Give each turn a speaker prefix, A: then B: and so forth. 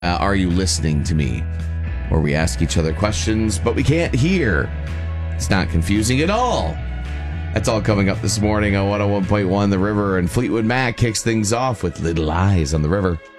A: Are you listening to me? Where we ask each other questions, but we can't hear. It's not confusing at all. That's all coming up this morning on 101.1 The River, and Fleetwood Mac kicks things off with Little Eyes on the River.